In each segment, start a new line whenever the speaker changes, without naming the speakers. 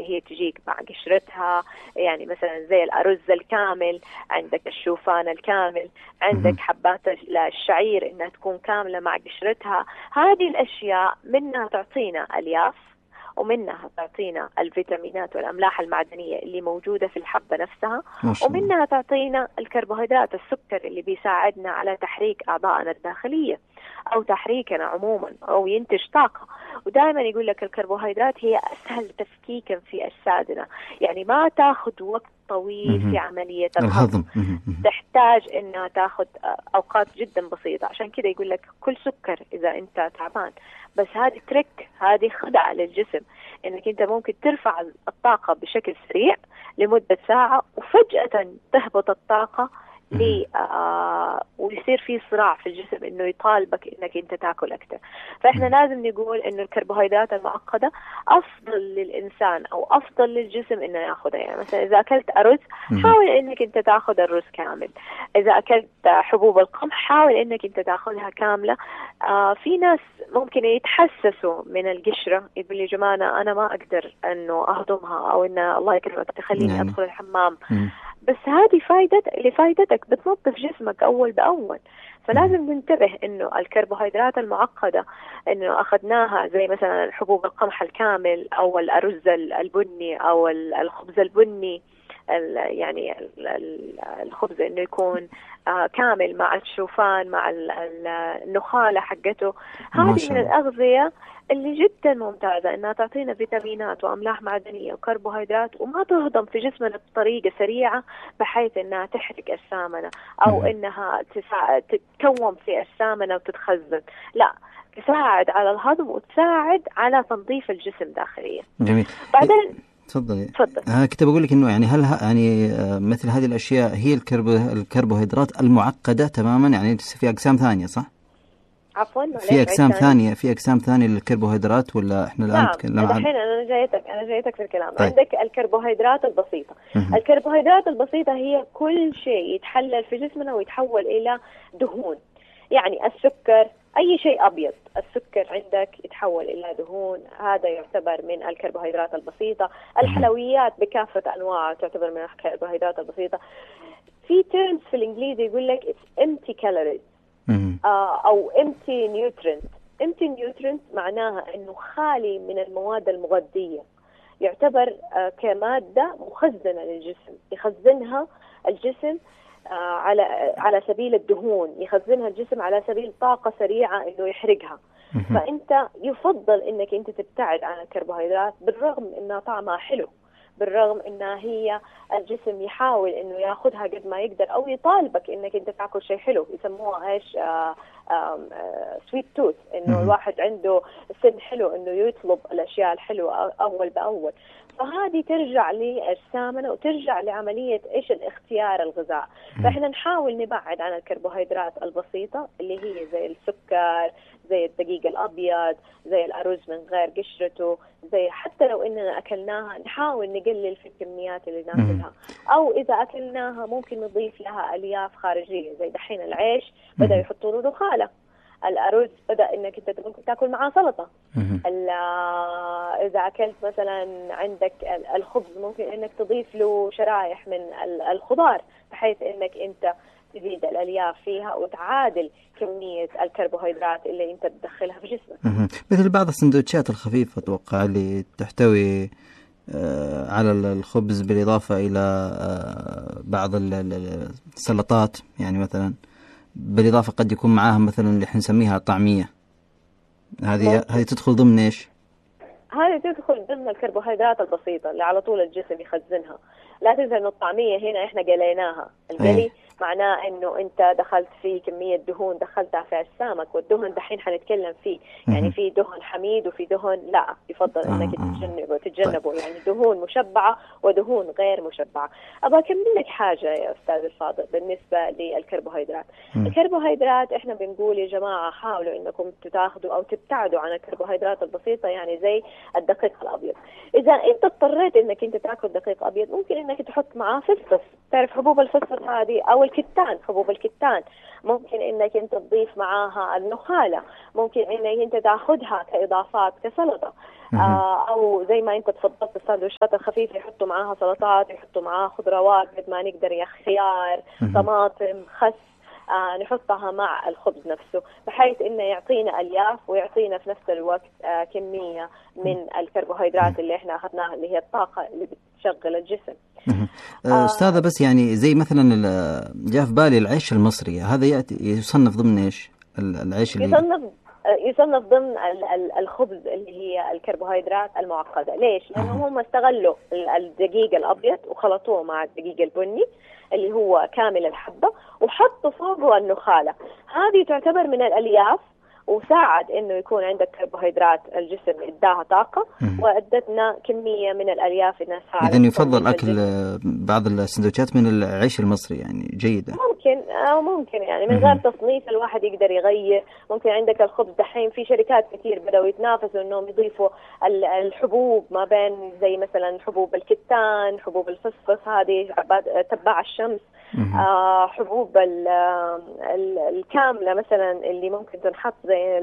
اللي هي تجيك مع قشرتها، يعني مثلا زي الأرز الكامل، عندك الشوفان الكامل، عندك حبات الشعير إنها تكون كاملة مع قشرتها. هذه الأشياء منها تعطينا ألياف، ومنها تعطينا الفيتامينات والأملاح المعدنية اللي موجودة في الحبة نفسها، ومنها تعطينا الكربوهيدرات، السكر اللي بيساعدنا على تحريك أعضائنا الداخلية أو تحريكنا عموما أو ينتج طاقة. ودائما يقول لك الكربوهيدرات هي أسهل تفكيكا في أجسادنا، يعني ما تاخذ وقت طويل في عملية الهضم، تحتاج إنها تاخذ أوقات جدا بسيطة. عشان كده يقول لك كل سكر إذا أنت تعبان، بس هذه تريك، هذه خدعة للجسم، إنك أنت ممكن ترفع الطاقة بشكل سريع لمدة ساعة وفجأة تهبط الطاقة ويصير في صراع في الجسم إنه يطالبك إنك أنت تأكل أكثر. فإحنا لازم نقول إنه الكربوهيدرات المعقدة أفضل للإنسان أو أفضل للجسم إنه يأخذها. يعني مثلا إذا أكلت أرز حاول إنك أنت تأخذ الرز كامل، إذا أكلت حبوب القمح حاول إنك أنت تأخذها كاملة. في ناس ممكن يتحسسوا من القشرة، يقول لي جماعة أنا ما أقدر إنه أهضمها، أو إن الله يكرمك تخليني أدخل الحمام. بس هذه لفائدتك، بتنظف جسمك أول بأول. فلازم ننتبه إنه الكربوهيدرات المعقدة إنه أخذناها زي مثلا حبوب القمح الكامل أو الأرز البني أو الخبز البني، يعني الخبز إنه يكون كامل مع الشوفان مع النخالة حقته. هذه من الأغذية اللي جدا ممتازة إنها تعطينا فيتامينات وأملاح معدنية وكربوهيدرات، وما تهضم في جسمنا بطريقة سريعة بحيث إنها تحرق السامنة أو إنها تتكون في السامنة وتتخزن. لا، تساعد على الهضم وتساعد على تنظيف الجسم داخليا.
جميل.
بعدين
تفضل. كنت بقول لك إنه يعني هل يعني مثل هذه الأشياء هي الكربوهيدرات المعقدة تماما، يعني في أقسام ثانية صح؟
عفوا،
في أقسام ثانية للكربوهيدرات ولا إحنا الآن
نتكلم عن؟ الحين أنا جايتك في الكلام. طيب. عندك الكربوهيدرات البسيطة. الكربوهيدرات البسيطة هي كل شيء يتحلل في جسمنا ويتحول إلى دهون. يعني السكر، أي شيء أبيض، السكر عندك يتحول إلى دهون، هذا يعتبر من الكربوهيدرات البسيطة. الحلويات بكافة أنواعها تعتبر من الكربوهيدرات البسيطة. في terms في الإنجليزي يقول لك it's empty calories أو empty nutrients معناها إنه خالي من المواد المغذية، يعتبر كمادة مخزنة للجسم، يخزنها الجسم على سبيل الدهون، يخزنها الجسم على سبيل طاقة سريعة إنه يحرقها. فأنت يفضل إنك أنت تبتعد عن الكربوهيدرات، بالرغم إنها طعمها حلو، بالرغم إنها هي الجسم يحاول إنه ياخدها قد ما يقدر، أو يطالبك إنك أنت تأكل شيء حلو، يسموها إيش سويت توث، إنه الواحد عنده سن حلو إنه يطلب الأشياء الحلوة أول بأول. فهذه ترجع للسامنة وترجع لعملية إيش الاختيار الغذاء. فإحنا نحاول نبعد عن الكربوهيدرات البسيطة اللي هي زي السكر، زي الدقيق الأبيض، زي الأرز من غير قشرته، زي حتى لو إننا أكلناها نحاول نقلل في الكميات اللي ناكلها، أو إذا أكلناها ممكن نضيف لها ألياف خارجية. زي دحين العيش بدأ يحطوا له نخالة، الأرز بدأ إنك أنت ممكن تأكل معاه سلطة. إذا أكلت مثلا عندك الخبز ممكن إنك تضيف له شرايح من الخضار بحيث إنك أنت تزيد الألياف فيها وتعادل كمية الكربوهيدرات اللي أنت تدخلها في جسمك.
مثل بعض السندوتشات الخفيفة أتوقع اللي تحتوي على الخبز بالإضافة إلى بعض السلطات، يعني مثلا بالإضافة قد يكون معاها مثلا اللي حنسميها طعمية. هذه تدخل ضمن إيش؟
هذه تدخل ضمن الكربوهيدرات البسيطة اللي على طول الجسم يخزنها. لا تنسى إنه الطعمية هنا إحنا قليناها. القلي معناه إنه أنت دخلت في كمية دهون دخلتها في السمك، والدهن دحين حنتكلم فيه. يعني في دهن حميد وفي دهن لا، يفضل إنك تتجنبه. يعني دهون مشبعة ودهون غير مشبعة. أبغى أكمل لك حاجة يا أستاذ الفاضل بالنسبة للكربوهيدرات. الكربوهيدرات إحنا بنقول يا جماعة حاولوا إنكم تاخذوا أو تبتعدوا عن الكربوهيدرات البسيطة، يعني زي الدقيق الابيض. اذا انت اضطريت انك انت تاكل دقيق ابيض، ممكن انك تحط معاه فسفس، تعرف حبوب الفسفس هذه، او الكتان، حبوب الكتان. ممكن انك انت تضيف معاها النخاله، ممكن انك انت تاخذها كاضافات كسلطه، او زي ما انت تفضلت السندوتشات الخفيفه يحطوا معاها سلطات، يحطوا معاها خضروات قد ما نقدر، يا خيار، طماطم، خس، نحطها مع الخبز نفسه، بحيث انه يعطينا الياف ويعطينا في نفس الوقت كميه من الكربوهيدرات اللي احنا اخذناها، اللي هي الطاقه اللي بتشغل الجسم.
أستاذة، بس يعني زي مثلا جاء في بالي العيش المصري، هذا يصنف ضمن إيش؟ العيش اللي
يصنف ضمن الخبز اللي هي الكربوهيدرات المعقدة. ليش؟ لأنهم هم استغلوا الدقيق الأبيض وخلطوه مع الدقيق البني اللي هو كامل الحبة، وحطوا فوقه النخالة. هذه تعتبر من الألياف، وساعد انه يكون عندك كربوهيدرات، الجسم اداها طاقه، وادتنا كميه من الالياف انها ساعدت.
اذا يفضل اكل بعض السندوتشات من العيش المصري، يعني جيده.
ممكن يعني من غير تصنيف الواحد يقدر يغير. ممكن عندك الخبز دحين في شركات كثير بدأوا يتنافسوا انهم يضيفوا الحبوب ما بين، زي مثلا حبوب الكتان، حبوب الفسفس هذه تبع الشمس، حبوب الكاملة مثلا اللي ممكن تنحط زي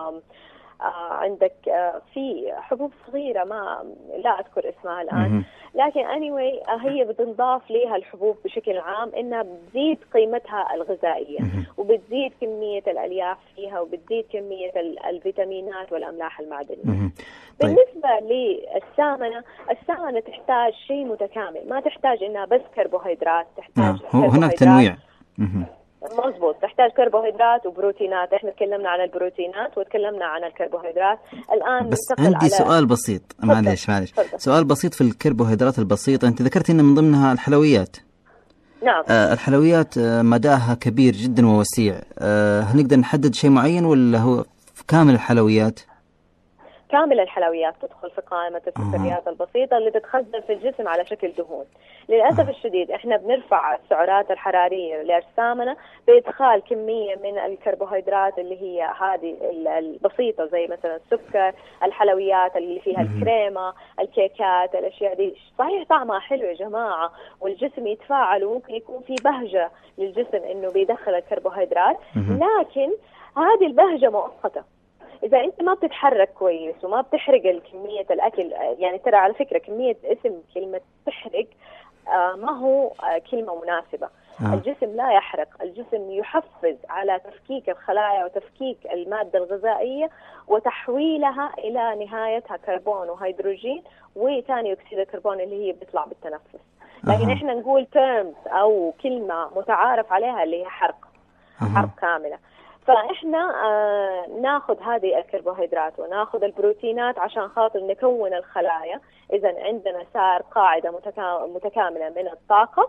عندك في حبوب صغيرة ما لا أذكر اسمها الآن، لكن anyway هي بتنضاف لها الحبوب بشكل عام إنها بتزيد قيمتها الغذائية، وبتزيد كمية الألياف فيها، وبتزيد كمية الفيتامينات والأملاح المعدنية. بالنسبة للسامنة، السامنة تحتاج شيء متكامل، ما تحتاج إنها بس كربوهيدرات، تحتاج
هناك تنويع.
مظبوط، تحتاج كربوهيدرات وبروتينات. احنا تكلمنا عن البروتينات وتكلمنا عن الكربوهيدرات. الآن
بس عندي سؤال بسيط، معليش سؤال بسيط في الكربوهيدرات البسيطة. انت ذكرت ان من ضمنها الحلويات.
نعم.
الحلويات مداها كبير جدا ووسيع. هل نقدر نحدد شيء معين ولا هو كامل الحلويات؟
كامل الحلويات تدخل في قائمة السكريات البسيطة اللي تتخزن في الجسم على شكل دهون. للأسف الشديد احنا بنرفع السعرات الحرارية للسامنة بإدخال كمية من الكربوهيدرات اللي هي هذه البسيطة، زي مثلا السكر، الحلويات اللي فيها الكريمة، الكيكات، الأشياء دي. صحيح طعمها حلو يا جماعة والجسم يتفاعل وممكن يكون في بهجة للجسم إنه بيدخل الكربوهيدرات، لكن هذه البهجة مؤقتة. إذا أنت ما بتتحرك كويس وما بتحرق الكمية الأكل، يعني ترى على فكرة كمية اسم كلمة تحرق ما هو كلمة مناسبة. الجسم لا يحرق، الجسم يحفز على تفكيك الخلايا وتفكيك المادة الغذائية وتحويلها إلى نهايتها كربون وهيدروجين وثاني أكسيد الكربون اللي هي بيطلع بالتنفس. لكن إحنا نقول terms أو كلمة متعارف عليها اللي هي حرق كاملة. فإحنا ناخذ هذه الكربوهيدرات وناخذ البروتينات عشان خاطر نكون الخلايا. إذا عندنا صار قاعدة متكاملة من الطاقة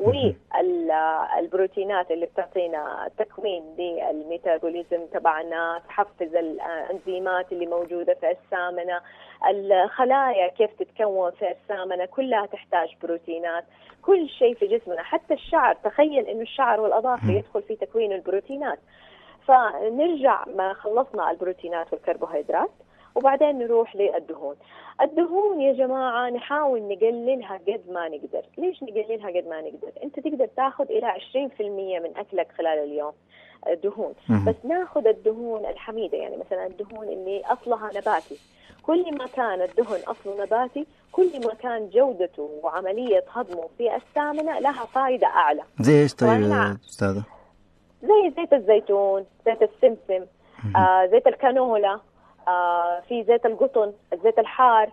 والبروتينات اللي بتعطينا تكوين للميتابوليزم تبعنا، تحفز الأنزيمات اللي موجودة في السامنة، الخلايا كيف تتكون في السامنة كلها تحتاج بروتينات. كل شيء في جسمنا حتى الشعر، تخيل إنه الشعر والأظافر يدخل في تكوين البروتينات. فنرجع ما خلصنا البروتينات والكربوهيدرات وبعدين نروح للدهون. الدهون يا جماعة نحاول نقللها قد ما نقدر. ليش نقللها قد ما نقدر؟ انت تقدر تاخذ الى 20% من اكلك خلال اليوم دهون، بس ناخذ الدهون الحميدة، يعني مثلا الدهون اللي اصلها نباتي. كل ما كان الدهن اصله نباتي كل ما كان جودته وعملية هضمه في السامنة لها فائدة اعلى.
زي ايش طيب استاذة؟
زي زيت الزيتون، زيت السمسم، زيت الكانولا، في زيت القطن، الزيت الحار،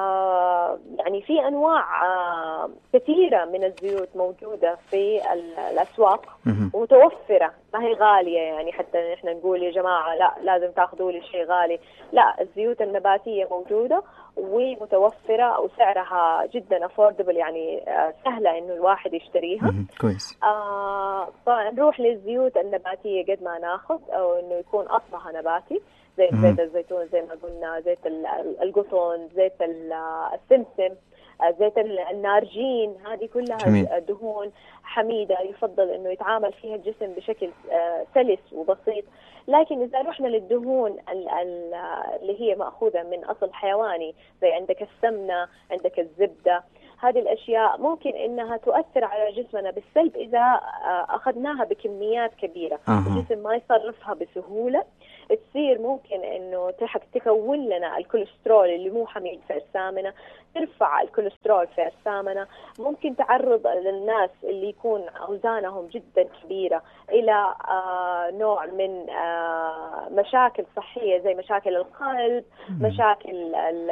يعني في أنواع كثيرة من الزيوت موجودة في الأسواق ومتوفرة، ما هي غالية. يعني حتى إحنا نقول يا جماعة لا لازم تأخذوا لي شيء غالي، لا، الزيوت النباتية موجودة ومتوفرة وسعرها جدا affordable، يعني سهلة إنه الواحد يشتريها.
كويس.
طبعا نروح للزيوت النباتية قد ما ناخذ، أو إنه يكون أصلها نباتي. زيت الزيتون زي ما قلنا، زيت القطن، زيت السمسم، زيت النارجين، هذه كلها دهون حميدة يفضل انه يتعامل فيها الجسم بشكل سلس وبسيط. لكن اذا رحنا للدهون اللي هي مأخوذة من اصل حيواني، زي عندك السمنة، عندك الزبدة، هذه الاشياء ممكن انها تؤثر على جسمنا بالسلب اذا اخذناها بكميات كبيرة. الجسم ما يصرفها بسهولة، تصير ممكن انه تكون لنا الكوليسترول اللي مو حميد في اجسامنا، ترفع الكوليسترول في اجسامنا، ممكن تعرض للناس اللي يكون اوزانهم جدا كبيره الى نوع من مشاكل صحيه زي مشاكل القلب، مشاكل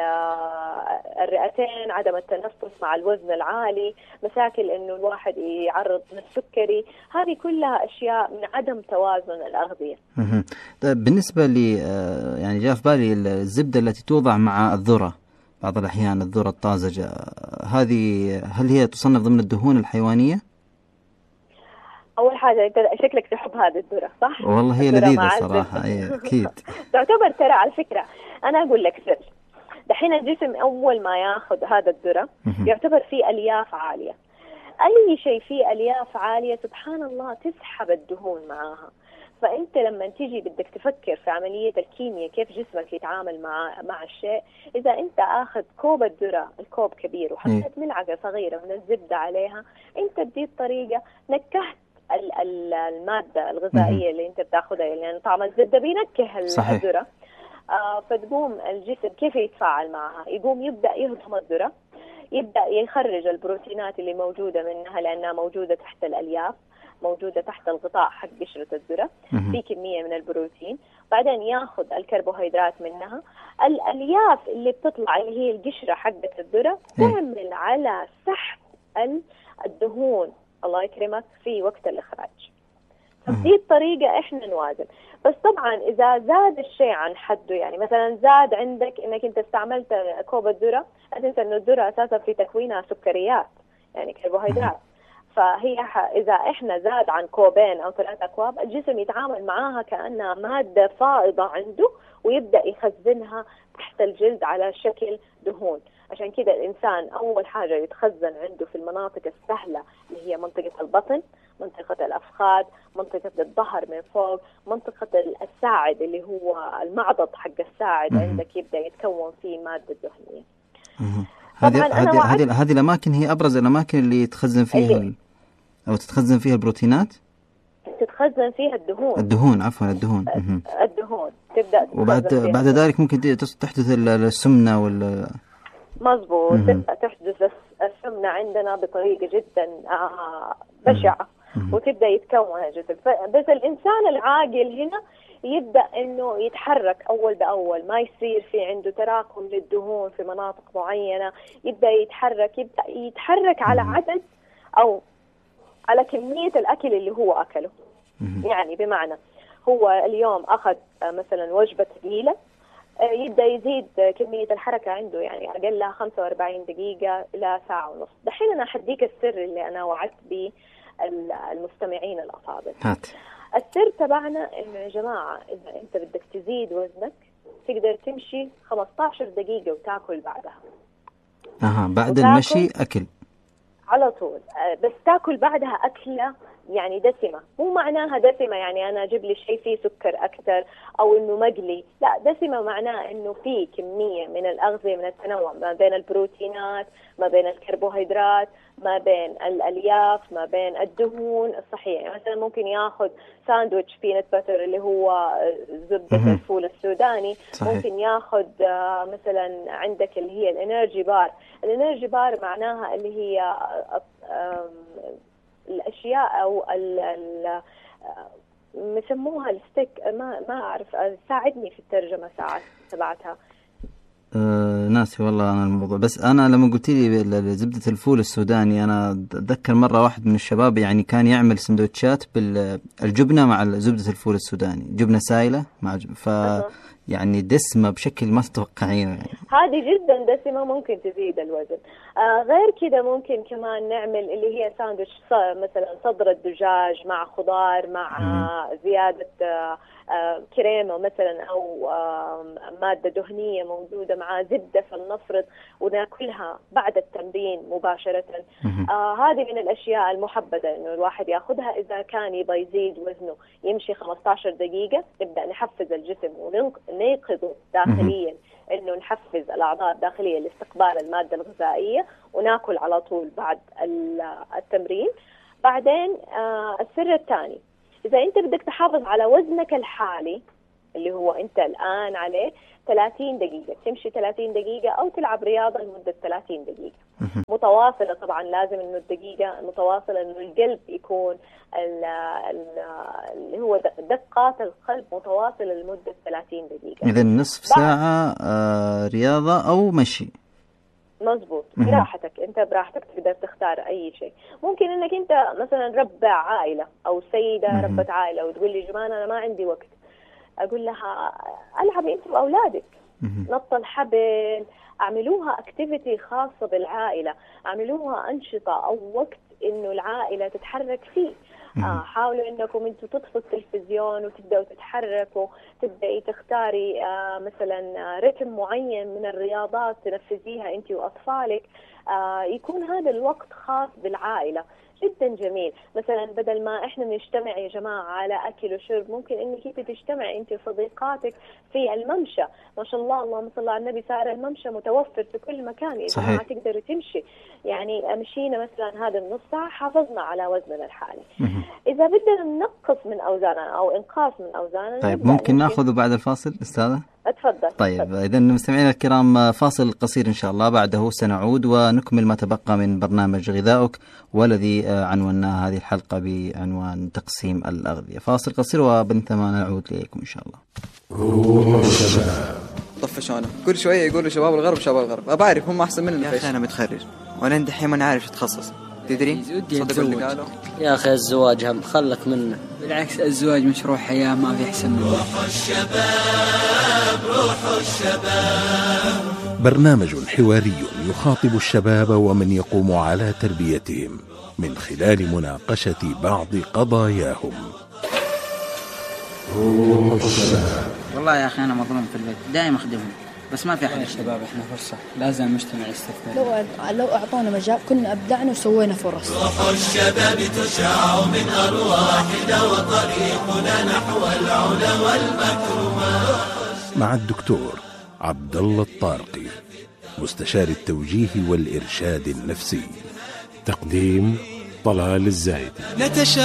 الرئتين، عدم التنفس مع الوزن العالي، مشاكل انه الواحد يعرض للسكري. هذه كلها اشياء من عدم توازن الاغذيه.
طيب بالنسبه لي يعني جاء في بالي الزبده التي توضع مع الذره بعض الأحيان، الذرة الطازجة، هذه هل هي تصنف ضمن الدهون الحيوانية؟
أول حاجة أنت شكلك تحب هذه الذرة صح؟
والله هي لذيذة صراحة. أكيد.
تعتبر ترى على فكرة أنا أقول لك سر، دحين الجسم أول ما يأخذ هذا الذرة يعتبر فيه ألياف عالية. أي شيء فيه ألياف عالية سبحان الله تسحب الدهون معاها. فأنت لما تيجي بدك تفكر في عملية الكيمياء كيف جسمك يتعامل مع الشيء، إذا أنت أخذ كوب الذرة، الكوب كبير، وحطيت ملعقة صغيرة من الزبدة عليها، أنت بدي الطريقة نكهت المادة الغذائية اللي أنت بتاخذها، يعني طعم الزبدة بينكه الذرة. فتقوم الجسم كيف يتفاعل معها؟ يقوم يبدأ يهضم الذرة، يبدأ يخرج البروتينات اللي موجودة منها لأنها موجودة تحت الألياف، موجودة تحت الغطاء حق قشرة الذرة، في كمية من البروتين. بعدين ياخذ الكربوهيدرات منها. الألياف اللي بتطلع اللي هي القشرة حقة الذرة تعمل على سحب الدهون الله يكرمك في وقت الإخراج. فبدي الطريقة إحنا نوازن. بس طبعا إذا زاد الشيء عن حده، يعني مثلا زاد عندك إنك أنت استعملت كوب الذرة، لا تنسى إنه الذرة أساسا في تكوينها سكريات يعني كربوهيدرات. فهي إذا إحنا زاد عن كوبين أو 3 أكواب، الجسم يتعامل معاها كأنها مادة فائضة عنده، ويبدأ يخزنها تحت الجلد على شكل دهون. عشان كده الإنسان أول حاجة يتخزن عنده في المناطق السهلة اللي هي منطقة البطن، منطقة الأفخاذ، منطقة الظهر من فوق، منطقة الساعد اللي هو المعضد حق الساعد، عندك يبدأ يتكون فيه مادة دهنية.
هذه الأماكن هي أبرز الأماكن اللي تخزن فيها أو تتخزن فيها البروتينات،
تتخزن فيها الدهون.
الدهون
تبدأ
بعد ذلك ممكن تحدث السمنة
مظبوط. تبدأ تحدث السمنة عندنا بطريقة جدا بشعة، وتبدأ يتكون الجسم. بس الإنسان العاقل هنا يبدأ إنه يتحرك أول بأول، ما يصير في عنده تراكم للدهون في مناطق معينة. يبدأ يتحرك على عدد أو على كمية الأكل اللي هو أكله. يعني بمعنى هو اليوم أخذ مثلا وجبة ثقيلة، يبدأ يزيد كمية الحركة عنده، يعني أقلها 45 دقيقة إلى ساعة ونص. دحين أنا أحديك السر اللي أنا وعدت به المستمعين الأفاضل. السر تبعنا إنه يا جماعة إذا أنت بدك تزيد وزنك تقدر تمشي 15 دقيقة وتاكل بعدها.
بعد المشي أكل
على طول، بس تاكل بعدها أكلة يعني دسمة. مو معناها دسمة يعني أنا أجيب لي شيء فيه سكر أكتر أو إنه مقلي، لا، دسمة معناها إنه فيه كمية من الأغذية من التنوع ما بين البروتينات، ما بين الكربوهيدرات، ما بين الألياف، ما بين الدهون الصحية. يعني مثلا ممكن ياخذ ساندويتش بينت باتر اللي هو زبدة الفول السوداني. صحيح. ممكن ياخذ مثلا عندك اللي هي الانرجي بار. الانرجي بار معناها اللي هي الأشياء أو مسموها الستيك، ما أعرف، ساعدني في الترجمة ساعات تبعتها.
ناسي والله أنا الموضوع. بس أنا لما قلت لي زبدة الفول السوداني، أنا أتذكر مرة واحد من الشباب يعني كان يعمل سندوتشات بالجبنة مع زبدة الفول السوداني، جبنة سائلة مع يعني دسمة بشكل ما تتوقعينه. يعني
هذه جدا دسمة، ممكن تزيد الوزن. غير كده ممكن كمان نعمل اللي هي ساندويتش، مثلا صدر الدجاج مع خضار، مع زيادة كريمة مثلا أو مادة دهنية موجودة مع زبدة فلنفرض، وناكلها بعد التمرين مباشرة. هذه من الأشياء المحبذة إنه الواحد يأخذها إذا كان يبغى يزيد وزنه. يمشي 15 دقيقة، نبدأ نحفز الجسم ونيقظه داخليا، إنه نحفز الأعضاء الداخلية لاستقبال المادة الغذائية، وناكل على طول بعد التمرين. بعدين السر الثاني، إذا أنت بدك تحافظ على وزنك الحالي اللي هو أنت الآن عليه 30 دقيقة، تمشي 30 دقيقة أو تلعب رياضة لمدة 30 دقيقة متواصلة. طبعا لازم إنه الدقيقة متواصلة، إنه القلب يكون اللي هو دقات القلب متواصلة لمدة 30 دقيقة.
إذا نصف ساعة رياضة أو مشي.
مزبوط، براحتك انت، براحتك تقدر تختار اي شيء. ممكن انك انت مثلا ربع عائله او سيده ربة عائله وتقول لي جمانة انا ما عندي وقت، اقول لها العبي انت واولادك، نط الحبل، اعملوها اكتيفيتي خاصه بالعائله، اعملوها انشطه او وقت انه العائله تتحرك فيه. حاولوا انكم انتم تطفوا التلفزيون وتبداوا تتحركوا، تبداي تختاري مثلا رتم معين من الرياضات تنفذيها انت واطفالك. يكون هذا الوقت خاص بالعائله، جدا جميل. مثلا بدل ما احنا نجتمع يا جماعه على اكل وشرب، ممكن انك انت تجتمعي انت وصديقاتك في الممشى. ما شاء الله، اللهم صل على النبي، صار الممشى متوفر في كل مكان يا جماعه، تقدروا تمشي. يعني مشينا مثلا هذا النص ساعه، حافظنا على وزننا الحالي. اذا بدنا ننقص من اوزاننا او انقاص من اوزاننا،
طيب ممكن ناخذه بعد الفاصل استاذه؟
اتفضل.
طيب اذا مستمعينا الكرام، فاصل قصير ان شاء الله، بعده سنعود ونكمل ما تبقى من برنامج غذائك، والذي عنوناه هذه الحلقه بعنوان تقسيم الاغذيه. فاصل قصير وبن ثم نعود اليكم ان شاء الله.
روح الشباب طفشونا كل شويه يقولوا شباب الغرب شباب الغرب، ابى اعرف هم احسن مننا.
يا اخي انا متخرج وانا عندي الحين ما عارف اتخصص، تدري؟
صدق اللي قالوا يا اخي الزواج هم خلك منه.
بالعكس الزواج مشروع حياه ما في احسن منه.
روح الشباب روح الشباب،
برنامج حواري يخاطب الشباب ومن يقوم على تربيتهم من خلال مناقشة بعض قضاياهم.
روح الشباب.
والله يا اخي انا مظلوم في البيت، دائما اخدمهم بس ما في احد. يا شباب احنا فرصه، لازم المجتمع يستثمر.
لو اعطونا مجال كنا ابدعنا وسوينا فرص.
روح الشباب تشع من ارواحنا وطريقنا نحو العلا والمكرمات.
مع الدكتور عبد الله الطارقي، مستشار التوجيه والإرشاد النفسي.
تقديم طلال الزايد.